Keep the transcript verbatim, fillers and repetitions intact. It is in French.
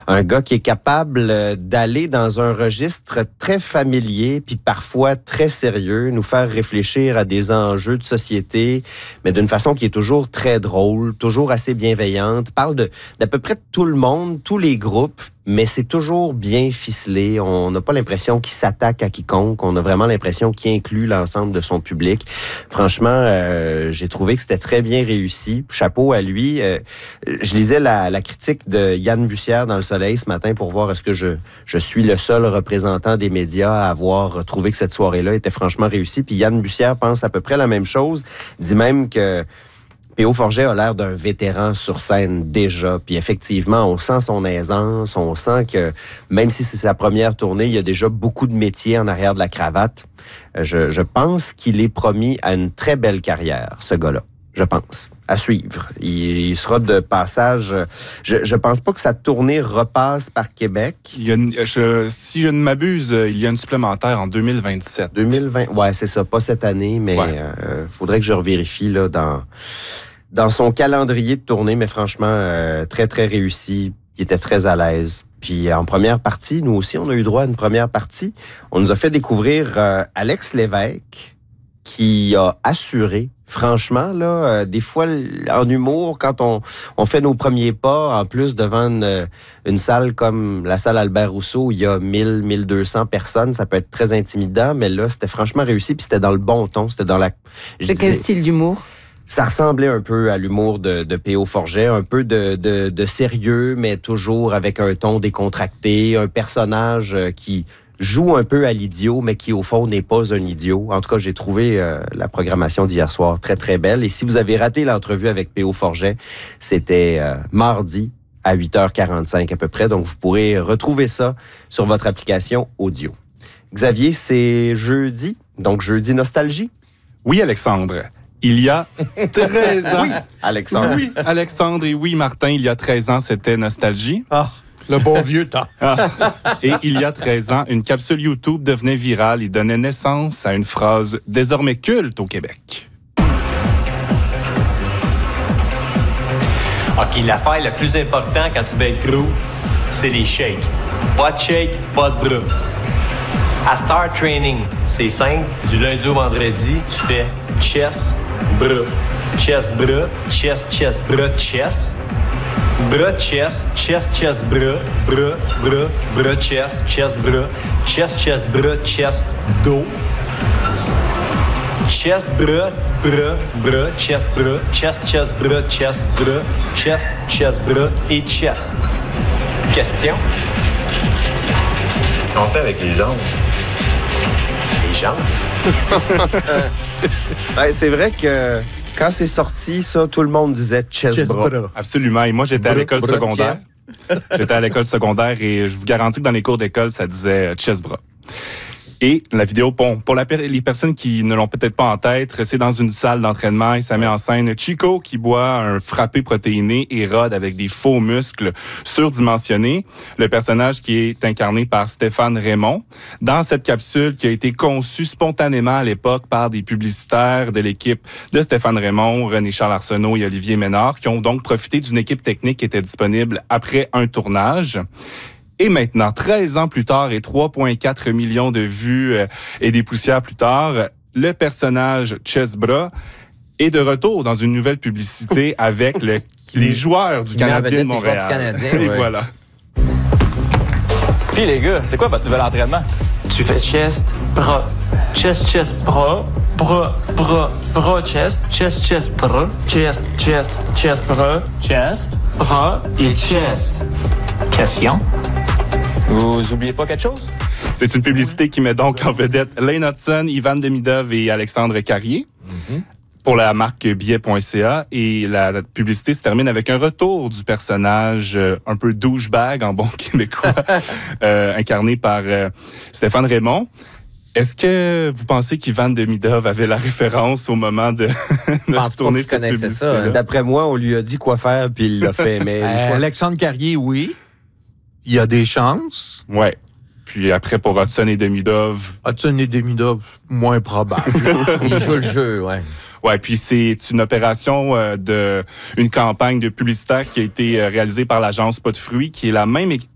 Un gars qui est capable d'aller dans un registre très familier, puis parfois très sérieux, nous faire réfléchir à des enjeux de société, mais d'une façon qui est toujours très drôle, toujours assez bienveillante. Parle de, d'à peu près tout le monde, tous les groupes, mais c'est toujours bien ficelé. On n'a pas l'impression qu'il s'attaque à quiconque. On a vraiment l'impression qu'il inclut l'ensemble de son public. Franchement, euh, j'ai trouvé que c'était très bien réussi. Chapeau à lui. Euh, je lisais la, la critique de Yann Bussière dans Le Soleil ce matin pour voir est-ce que je, je suis le seul représentant des médias à avoir trouvé que cette soirée-là était franchement réussie. Puis Yann Bussière pense à peu près la même chose. Dit même que P O Forget a l'air d'un vétéran sur scène déjà. Puis effectivement, on sent son aisance, on sent que même si c'est sa première tournée, il y a déjà beaucoup de métiers en arrière de la cravate. Je, je pense qu'il est promis à une très belle carrière, ce gars-là. Je pense. À suivre. Il, il sera de passage. Je, je pense pas que sa tournée repasse par Québec. Il y a une, je, si je ne m'abuse, il y a une supplémentaire en deux mille vingt-sept. deux mille vingt, ouais, c'est ça. Pas cette année, mais il ouais. euh, faudrait que je revérifie là, dans, dans son calendrier de tournée. Mais franchement, euh, très, très réussi. Il était très à l'aise. Puis en première partie, nous aussi, on a eu droit à une première partie. On nous a fait découvrir euh, Alex Lévesque, qui a assuré. Franchement, là, euh, des fois, en humour, quand on, on fait nos premiers pas, en plus devant une, une salle comme la salle Albert Rousseau, où il y a mille, mille deux cents personnes, ça peut être très intimidant, mais là, c'était franchement réussi, puis c'était dans le bon ton, c'était dans la... C'est quel style d'humour? Ça ressemblait un peu à l'humour de, de P O Forget, un peu de, de, de sérieux, mais toujours avec un ton décontracté, un personnage qui joue un peu à l'idiot, mais qui, au fond, n'est pas un idiot. En tout cas, j'ai trouvé euh, la programmation d'hier soir très, très belle. Et si vous avez raté l'entrevue avec P O Forget, c'était euh, mardi à huit heures quarante-cinq à peu près. Donc, vous pourrez retrouver ça sur votre application audio. Xavier, c'est jeudi, donc jeudi nostalgie? Oui, Alexandre. Il y a treize ans. Oui, Alexandre. Oui, Alexandre et oui, Martin, il y a treize ans, c'était nostalgie. Ah. Le bon vieux temps. Ah. Et il y a treize ans, une capsule YouTube devenait virale et donnait naissance à une phrase désormais culte au Québec. OK, l'affaire la plus importante quand tu veux être gros, c'est les shakes. Pas de shake, pas de bras. À Star Training, c'est simple. Du lundi au vendredi, tu fais chest, bras. Chest, bras, chest, chest, bras, chest. Bras, chest, chest, chest, bras, bras, bras, bras, chest, chest, bras, chest, chest, bras, chest, dos. Chest, bras, bras, bras, chest, bras, chest, chest, bras, chest, bras, chest, chest, bras et chest. Question? Qu'est-ce qu'on fait avec les jambes? Les jambes? Ben, c'est vrai que quand c'est sorti, ça, tout le monde disait chest, chest bras. bras. Absolument. Et moi, j'étais bras, à l'école bras, secondaire. J'étais à l'école secondaire et je vous garantis que dans les cours d'école, ça disait chest bras. Et la vidéo, bon, pour la, les personnes qui ne l'ont peut-être pas en tête, c'est dans une salle d'entraînement et ça met en scène Chico qui boit un frappé protéiné et Rod avec des faux muscles surdimensionnés. Le personnage qui est incarné par Stéphane Raymond. Dans cette capsule qui a été conçue spontanément à l'époque par des publicitaires de l'équipe de Stéphane Raymond, René-Charles Arsenault et Olivier Ménard, qui ont donc profité d'une équipe technique qui était disponible après un tournage. Et maintenant, treize ans plus tard et trois virgule quatre millions de vues euh, et des poussières plus tard, le personnage Chest Bras est de retour dans une nouvelle publicité avec le, les joueurs du Canadien de Montréal. Du Canadien, et ouais. Voilà. Puis les gars, c'est quoi votre nouvel entraînement? Tu fais chest, bras, chest, chest, bras, bras, bras, bras, chest, chest, chest, bras, chest, chest, chest, bras, chest, bras et chest. Question? Vous oubliez pas quelque chose? C'est une publicité qui met donc en vedette Lane Hudson, Ivan Demidov et Alexandre Carrier mm-hmm. pour la marque billet point c a. Et la, la publicité se termine avec un retour du personnage euh, un peu douchebag en bon québécois, euh, incarné par euh, Stéphane Raymond. Est-ce que vous pensez qu'Ivan Demidov avait la référence au moment de, de tourner cette publicité? Ça, hein? D'après moi, on lui a dit quoi faire, puis il l'a fait. Mais euh, Alexandre Carrier, oui. Il y a des chances. Ouais. Puis après, pour Hudson et Demidov... Hudson et Demidov, moins probable. Il joue le jeu, ouais. Ouais, puis c'est une opération euh, de... une campagne de publicitaire qui a été réalisée par l'agence Pas de fruits, qui est la même